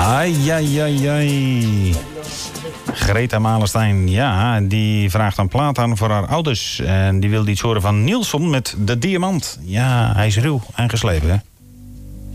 Ai, ai, ai, ai. Greta Malenstein, ja, die vraagt een plaat aan voor haar ouders. En die wil iets horen van Nielsen met De Diamant. Ja, hij is ruw en geslepen, hè?